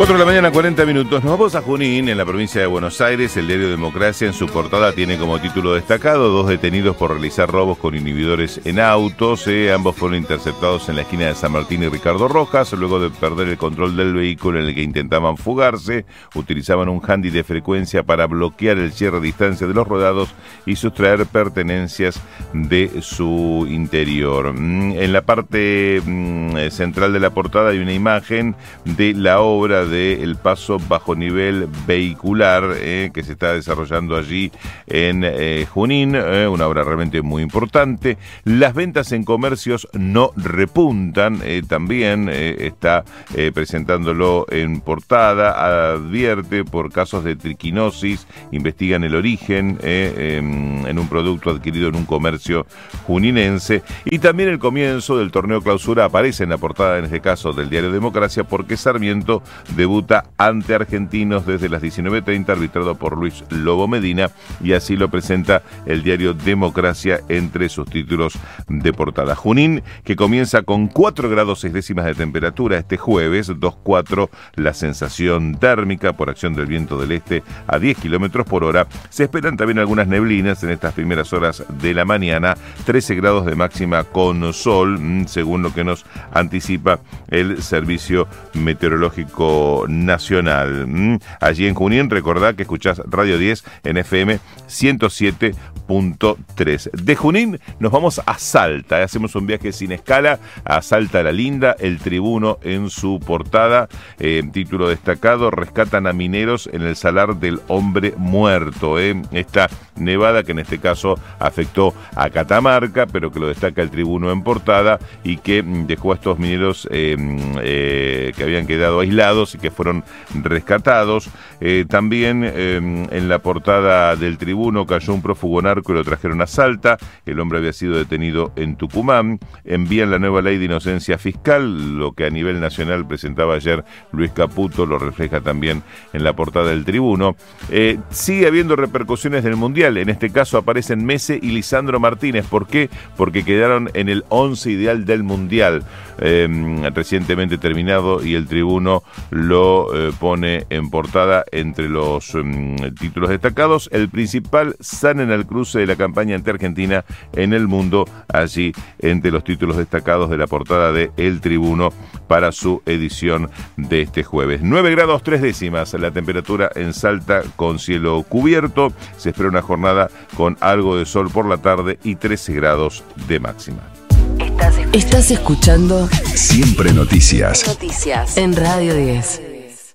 4 de la mañana, 40 minutos. Nos vamos a Junín, en la provincia de Buenos Aires. El diario Democracia en su portada tiene como título destacado: 2 detenidos por realizar robos con inhibidores en autos. Ambos fueron interceptados en la esquina de San Martín y Ricardo Rojas, luego de perder el control del vehículo en el que intentaban fugarse. Utilizaban un handy de frecuencia para bloquear el cierre a distancia de los rodados y sustraer pertenencias de su interior. En la parte central de la portada hay una imagen de la obra del paso bajo nivel vehicular que se está desarrollando allí en Junín, una obra realmente muy importante. Las ventas en comercios no repuntan, también está presentándolo en portada. Advierte por casos de triquinosis, investigan el origen en un producto adquirido en un comercio juninense. Y también el comienzo del torneo clausura aparece en la portada, en este caso del diario Democracia, porque Sarmiento debuta ante Argentinos desde las 19:30, arbitrado por Luis Lobo Medina, y así lo presenta el diario Democracia entre sus títulos de portada. Junín, que comienza con 4 grados 6 décimas de temperatura este jueves, 2,4 la sensación térmica por acción del viento del este a 10 kilómetros por hora. Se esperan también algunas neblinas en estas primeras horas de la mañana, 13 grados de máxima con sol, según lo que nos anticipa el Servicio Meteorológico Nacional. Allí en Junín, recordá que escuchás Radio 10 en FM 107.3. De Junín nos vamos a Salta, hacemos un viaje sin escala a Salta la Linda. El Tribuno en su portada, título destacado: rescatan a mineros en el salar del hombre muerto. Esta nevada que en este caso afectó a Catamarca, pero que lo destaca el Tribuno en portada, y que dejó a estos mineros que habían quedado aislados y que fueron rescatados. También en la portada del Tribuno: cayó un prófugo narco y lo trajeron a Salta. El hombre había sido detenido en Tucumán. Envían la nueva ley de inocencia fiscal, lo que a nivel nacional presentaba ayer Luis Caputo, lo refleja también en la portada del Tribuno. Sigue habiendo repercusiones del Mundial. En este caso aparecen Messi y Lisandro Martínez. ¿Por qué? Porque quedaron en el 11 ideal del Mundial recientemente terminado, y el Tribuno lo pone en portada entre los títulos destacados. El principal: sanen al cruce de la campaña ante Argentina en el mundo, allí entre los títulos destacados de la portada de El Tribuno para su edición de este jueves. 9 grados 3 décimas la temperatura en Salta, con cielo cubierto. Se espera una jornada con algo de sol por la tarde y 13 grados de máxima. Estás escuchando Siempre Noticias en Radio 10.